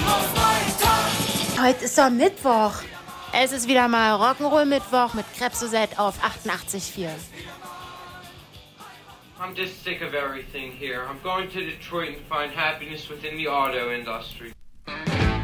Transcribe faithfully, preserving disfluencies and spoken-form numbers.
Heute ist doch Mittwoch. Es ist wieder mal Rock'n'Roll-Mittwoch mit Krebsosette auf achtundachtzig Komma vier. I'm just sick of everything here. I'm going to Detroit and find happiness within the auto industry.